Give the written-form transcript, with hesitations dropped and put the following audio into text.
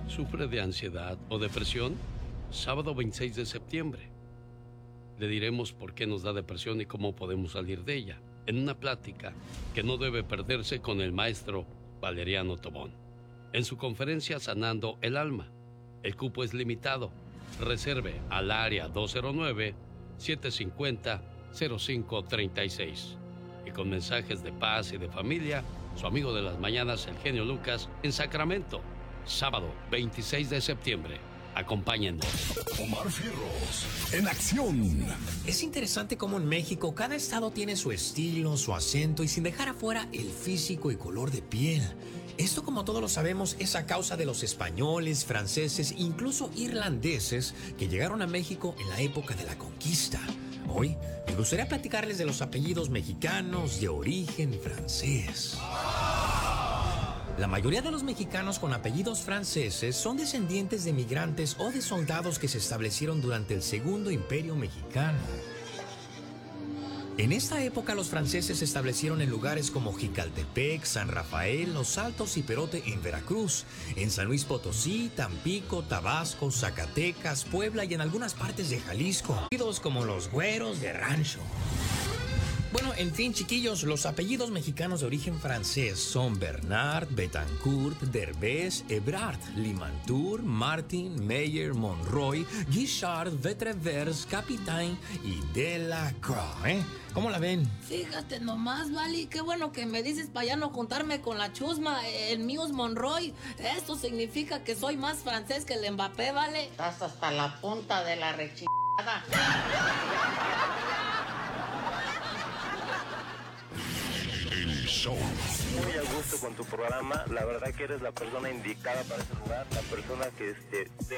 ¿Sufre de ansiedad o depresión? Sábado 26 de septiembre. Le diremos por qué nos da depresión y cómo podemos salir de ella, en una plática que no debe perderse con el maestro Valeriano Tobón, en su conferencia Sanando el Alma. El cupo es limitado. Reserve al área 209-750-0536. Y con mensajes de paz y de familia, su amigo de las mañanas, el genio Lucas, en Sacramento, sábado 26 de septiembre. Acompáñennos. Omar Fierros, en acción. Es interesante cómo en México cada estado tiene su estilo, su acento y sin dejar afuera el físico y color de piel. Esto, como todos lo sabemos, es a causa de los españoles, franceses, incluso irlandeses que llegaron a México en la época de la conquista. Hoy me gustaría platicarles de los apellidos mexicanos de origen francés. La mayoría de los mexicanos con apellidos franceses son descendientes de migrantes o de soldados que se establecieron durante el Segundo Imperio Mexicano. En esta época los franceses se establecieron en lugares como Jicaltepec, San Rafael, Los Altos y Perote en Veracruz, en San Luis Potosí, Tampico, Tabasco, Zacatecas, Puebla y en algunas partes de Jalisco, conocidos como los güeros de rancho. Bueno, en fin, chiquillos, los apellidos mexicanos de origen francés son Bernard, Betancourt, Derbez, Ebrard, Limantour, Martin, Meyer, Monroy, Guichard, Vetrevers, Capitaine y Delacroix, ¿Cómo la ven? Fíjate nomás, Vali, qué bueno que me dices para ya no juntarme con la chusma. El mío es Monroy. Esto significa que soy más francés que el Mbappé, ¿vale? Estás hasta la punta de la rechingada. El show. Muy a gusto con tu programa, la verdad que eres la persona indicada para ese lugar, la persona que de